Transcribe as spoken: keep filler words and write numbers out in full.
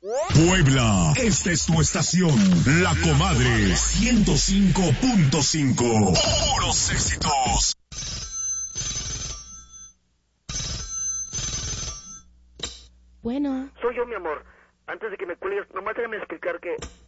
Puebla, esta es tu estación, La Comadre ciento cinco punto cinco. Puros éxitos. Bueno. Soy yo, mi amor. Antes de que me cuelgues, nomás déjame explicar que